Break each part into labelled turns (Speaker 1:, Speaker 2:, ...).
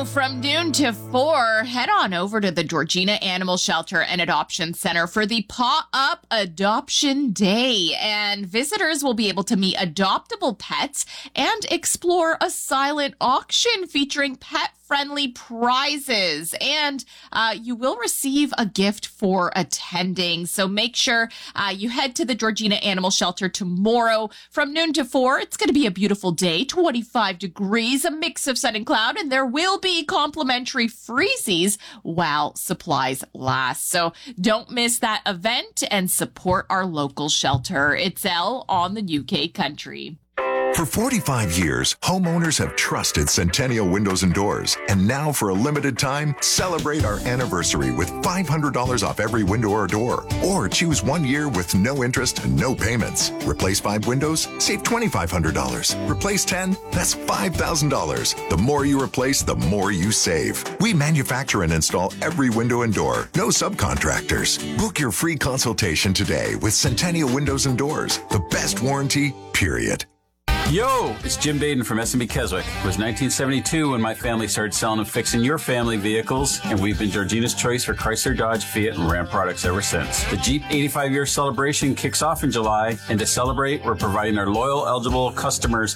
Speaker 1: from noon to 4, head on over to the Georgina Animal Shelter and Adoption Center for the Paw Up Adoption Day. And visitors will be able to meet adoptable pets and explore a silent auction featuring pet-friendly prizes. And you will receive a gift for attending. So make sure you head to the Georgina Animal Shelter tomorrow from noon to 4. It's going to be a beautiful day, 25 degrees, a mix of sun and cloud, and there will be complimentary freezies while supplies last. So don't miss that event and support our local shelter. It's Elle on the UK Country.
Speaker 2: For 45 years, homeowners have trusted Centennial Windows and Doors. And now for a limited time, celebrate our anniversary with $500 off every window or door. Or choose 1 year with no interest and no payments. Replace 5 windows, save $2,500. Replace 10, that's $5,000. The more you replace, the more you save. We manufacture and install every window and door. No subcontractors. Book your free consultation today with Centennial Windows and Doors. The best warranty, period.
Speaker 3: Yo, it's Jim Baden from S&B Keswick. It was 1972 when my family started selling and fixing your family vehicles, and we've been Georgina's choice for Chrysler, Dodge, Fiat, and Ram products ever since. The Jeep 85-year celebration kicks off in July, and to celebrate, we're providing our loyal, eligible customers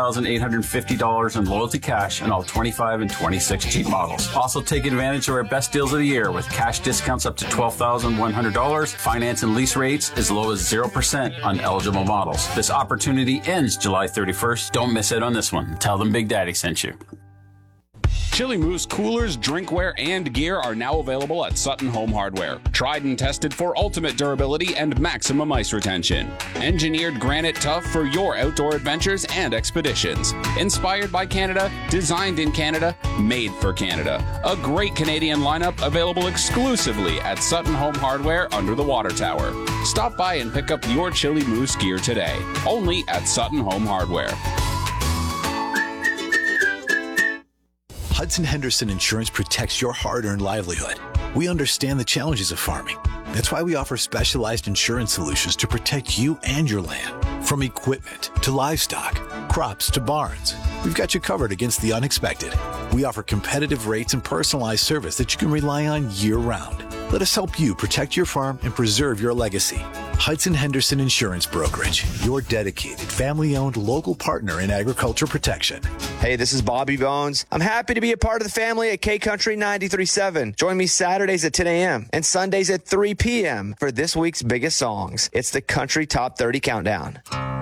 Speaker 3: $1,850 in loyalty cash on all 25 and 26 Jeep models. Also, take advantage of our best deals of the year with cash discounts up to $12,100, finance and lease rates as low as 0% on eligible models. This opportunity ends July 31st. Don't miss it on this one. Tell them Big Daddy sent you.
Speaker 4: Chili Moose coolers, drinkware, and gear are now available at Sutton Home Hardware. Tried and tested for ultimate durability and maximum ice retention. Engineered granite tough for your outdoor adventures and expeditions. Inspired by Canada, designed in Canada, made for Canada. A great Canadian lineup available exclusively at Sutton Home Hardware under the water tower. Stop by and pick up your Chili Moose gear today. Only at Sutton Home Hardware.
Speaker 5: Hudson Henderson Insurance protects your hard-earned livelihood. We understand the challenges of farming. That's why we offer specialized insurance solutions to protect you and your land. From equipment to livestock, crops to barns, we've got you covered against the unexpected. We offer competitive rates and personalized service that you can rely on year-round. Let us help you protect your farm and preserve your legacy. Hudson Henderson Insurance Brokerage, your dedicated, family-owned local partner in agriculture protection.
Speaker 6: Hey, this is Bobby Bones. I'm happy to be a part of the family at K-Country 93.7. Join me Saturdays at 10 a.m. and Sundays at 3 p.m. for this week's biggest songs. It's the Country Top 30 Countdown.